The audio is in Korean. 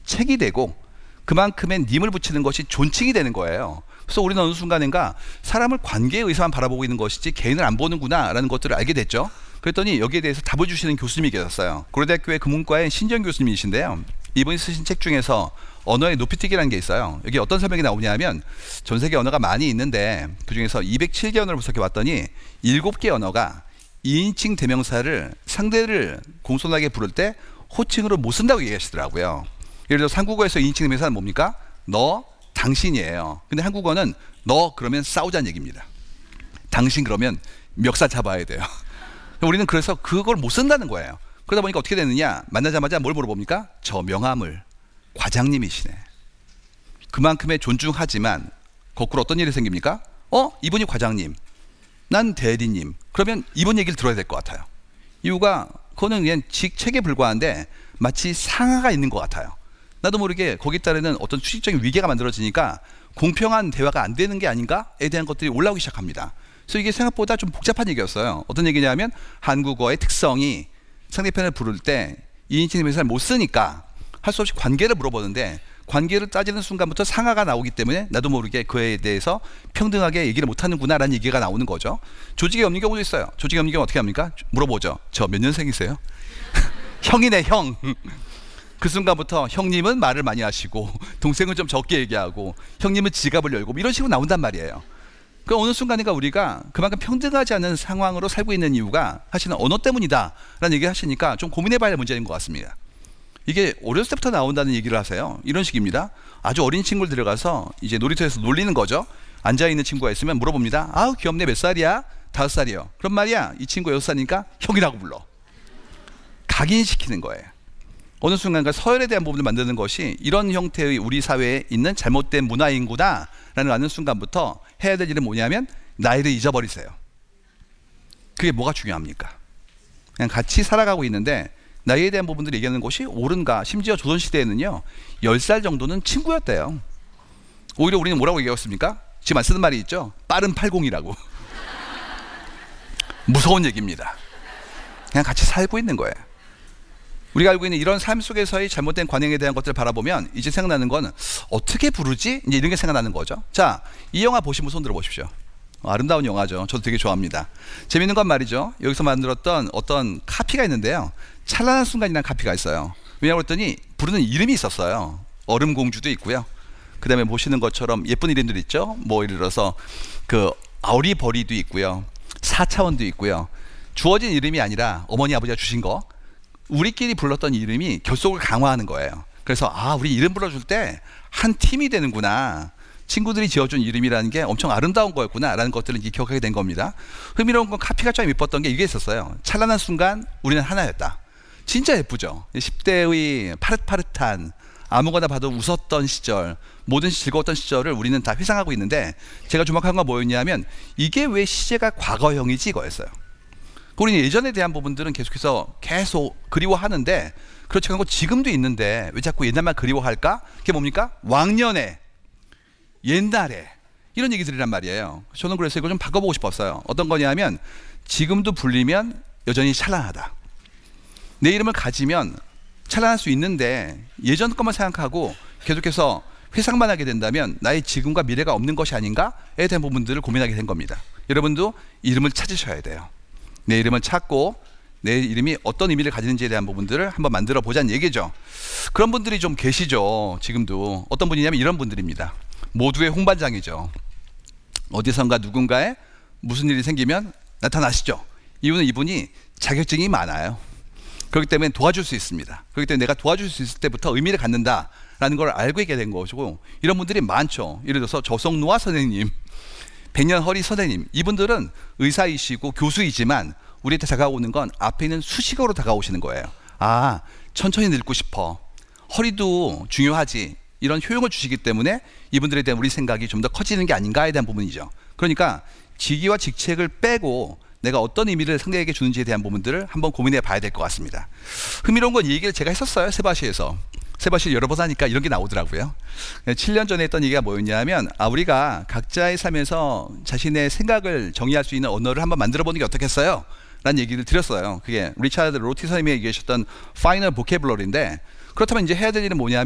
책이 되고 그만큼의 님을 붙이는 것이 존칭이 되는 거예요. 그래서 우리는 어느 순간인가 사람을 관계에 의해서만 바라보고 있는 것이지 개인을 안 보는구나 라는 것들을 알게 됐죠. 그랬더니 여기에 대해서 답을 주시는 교수님이 계셨어요. 고려대학교의 금문과의 신정 교수님이신데요. 이분이 쓰신 책 중에서 언어의 높이뛰기라는 게 있어요. 여기 어떤 설명이 나오냐 하면 전 세계 언어가 많이 있는데 그 중에서 207개 언어를 분석해 왔더니 7개 언어가 2인칭 대명사를 상대를 공손하게 부를 때 호칭으로 못 쓴다고 얘기하시더라고요. 예를 들어 한국어에서 2인칭 대명사는 뭡니까? 너, 당신이에요. 근데 한국어는 너 그러면 싸우자는 얘기입니다. 당신 그러면 멱살 잡아야 돼요. 우리는 그래서 그걸 못 쓴다는 거예요. 그러다 보니까 어떻게 되느냐, 만나자마자 뭘 물어봅니까? 저 명함을 과장님이시네. 그만큼의 존중하지만 거꾸로 어떤 일이 생깁니까? 이분이 과장님, 난 대리님. 그러면 이분 얘기를 들어야 될 것 같아요. 이유가 그거는 그냥 직책에 불과한데 마치 상하가 있는 것 같아요. 나도 모르게 거기에 따르는 어떤 수직적인 위계가 만들어지니까 공평한 대화가 안 되는 게 아닌가에 대한 것들이 올라오기 시작합니다. 그래서 이게 생각보다 좀 복잡한 얘기였어요. 어떤 얘기냐면 한국어의 특성이 상대편을 부를 때 2인칭 대명사를 못 쓰니까 할 수 없이 관계를 물어보는데 관계를 따지는 순간부터 상하가 나오기 때문에 나도 모르게 그에 대해서 평등하게 얘기를 못하는구나 라는 얘기가 나오는 거죠. 조직에 없는 경우도 있어요. 조직에 없는 경우 어떻게 합니까? 물어보죠. 저 몇 년생이세요? 형이네 형. 그 순간부터 형님은 말을 많이 하시고 동생은 좀 적게 얘기하고 형님은 지갑을 열고 이런 식으로 나온단 말이에요. 그 어느 순간인가 우리가 그만큼 평등하지 않은 상황으로 살고 있는 이유가 사실은 언어 때문이다 라는 얘기를 하시니까 좀 고민해봐야 할 문제인 것 같습니다. 이게 어렸을 때부터 나온다는 얘기를 하세요. 이런 식입니다. 아주 어린 친구를 데려가서 이제 놀이터에서 놀리는 거죠. 앉아있는 친구가 있으면 물어봅니다. 아우 귀엽네, 몇 살이야? 5살이요. 그럼 말이야, 이 친구 6살이니까 형이라고 불러. 각인시키는 거예요. 어느 순간가 서열에 대한 부분을 만드는 것이 이런 형태의 우리 사회에 있는 잘못된 문화인구나 라는 아는 순간부터 해야 될 일은 뭐냐면 나이를 잊어버리세요. 그게 뭐가 중요합니까? 그냥 같이 살아가고 있는데 나이에 대한 부분들을 얘기하는 것이 옳은가. 심지어 조선시대에는요 10살 정도는 친구였대요. 오히려 우리는 뭐라고 얘기했습니까? 지금 안 쓰는 말이 있죠. 빠른 80이라고. 무서운 얘기입니다. 그냥 같이 살고 있는 거예요. 우리가 알고 있는 이런 삶 속에서의 잘못된 관행에 대한 것들을 바라보면 이제 생각나는 건 어떻게 부르지? 이제 이런 게 생각나는 거죠. 자, 이 영화 보신 분 손 들어보십시오. 아름다운 영화죠. 저도 되게 좋아합니다. 재밌는 건 말이죠. 여기서 만들었던 어떤 카피가 있는데요. 찬란한 순간이라는 카피가 있어요. 왜냐고 했더니 부르는 이름이 있었어요. 얼음공주도 있고요. 그 다음에 보시는 것처럼 예쁜 이름들 있죠. 뭐 예를 들어서 그 어리버리도 있고요. 4차원도 있고요. 주어진 이름이 아니라 어머니 아버지가 주신 거, 우리끼리 불렀던 이름이 결속을 강화하는 거예요. 그래서 우리 이름 불러줄 때 한 팀이 되는구나. 친구들이 지어준 이름이라는 게 엄청 아름다운 거였구나 라는 것들을 기억하게 된 겁니다. 흥미로운 건 카피가 좀 예뻤던 게 이게 있었어요. 찬란한 순간 우리는 하나였다. 진짜 예쁘죠. 10대의 파릇파릇한 아무거나 봐도 웃었던 시절, 뭐든지 즐거웠던 시절을 우리는 다 회상하고 있는데 제가 주목한 건 뭐였냐면 이게 왜 시제가 과거형이지 이거였어요. 우리는 예전에 대한 부분들은 계속해서 계속 그리워하는데 그렇지 않고 지금도 있는데 왜 자꾸 옛날만 그리워할까? 그게 뭡니까? 왕년에, 옛날에 이런 얘기들이란 말이에요. 저는 그래서 이걸 좀 바꿔보고 싶었어요. 어떤 거냐면 지금도 불리면 여전히 찬란하다. 내 이름을 가지면 찬란할 수 있는데 예전 것만 생각하고 계속해서 회상만 하게 된다면 나의 지금과 미래가 없는 것이 아닌가에 대한 부분들을 고민하게 된 겁니다. 여러분도 이름을 찾으셔야 돼요. 내 이름을 찾고 내 이름이 어떤 의미를 가지는지에 대한 부분들을 한번 만들어 보자는 얘기죠. 그런 분들이 좀 계시죠. 지금도. 어떤 분이냐면 이런 분들입니다. 모두의 홍반장이죠. 어디선가 누군가에 무슨 일이 생기면 나타나시죠. 이유는 이분이 자격증이 많아요. 그렇기 때문에 도와줄 수 있습니다. 그렇기 때문에 내가 도와줄 수 있을 때부터 의미를 갖는다라는 걸 알고 있게 된 것이고 이런 분들이 많죠. 예를 들어서 조성노아 선생님, 백년허리 선생님, 이분들은 의사이시고 교수이지만 우리한테 다가오는 건 앞에 있는 수식어로 다가오시는 거예요. 천천히 늙고 싶어. 허리도 중요하지. 이런 효용을 주시기 때문에 이분들에 대한 우리 생각이 좀 더 커지는 게 아닌가에 대한 부분이죠. 그러니까 직위와 직책을 빼고 내가 어떤 의미를 상대에게 주는지에 대한 부분들을 한번 고민해 봐야 될 것 같습니다. 흥미로운 건 이 얘기를 제가 했었어요. 세바시에서. 세바시 여러 번 하니까 이런 게 나오더라고요. 7년 전에 했던 얘기가 뭐였냐면 우리가 각자의 삶에서 자신의 생각을 정의할 수 있는 언어를 한번 만들어 보는 게 어떻겠어요? 라는 얘기를 드렸어요. 그게 리차드 로티 선생님이 얘기하셨던 파이널 보캐블러리인데 그렇다면 이제 해야 될 일은 뭐냐면